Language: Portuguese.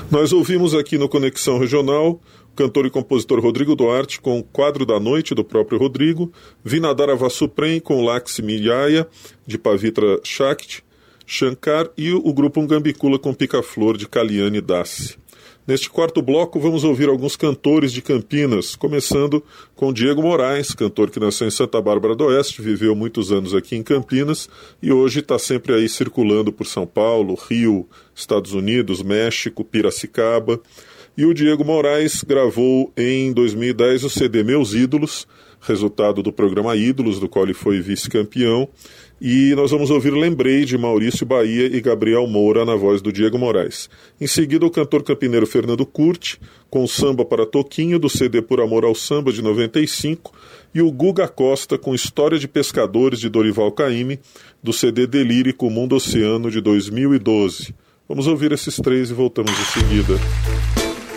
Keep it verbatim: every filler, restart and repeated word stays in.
Nós ouvimos aqui no Conexão Regional o cantor e compositor Rodrigo Duarte com o Quadro da Noite, do próprio Rodrigo, Vinadara Vasuprem com Lakshmi Yaya, de Pavitra Shakti, Shankar e o grupo Ungambicula com Pica-Flor, de Kalyani Dasi. Neste quarto bloco, vamos ouvir alguns cantores de Campinas, começando com Diego Moraes, cantor que nasceu em Santa Bárbara do Oeste, viveu muitos anos aqui em Campinas e hoje está sempre aí circulando por São Paulo, Rio, Estados Unidos, México, Piracicaba. E o Diego Moraes gravou em dois mil e dez o C D Meus Ídolos, resultado do programa Ídolos, do qual ele foi vice-campeão. E nós vamos ouvir Lembrei, de Maurício Bahia e Gabriel Moura, na voz do Diego Moraes. Em seguida, o cantor campineiro Fernando Curti, com Samba para Toquinho, do C D Por Amor ao Samba, de noventa e cinco, e o Guga Costa, com História de Pescadores, de Dorival Caymmi, do C D Delírico Mundo Oceano, de dois mil e doze. Vamos ouvir esses três e voltamos em seguida.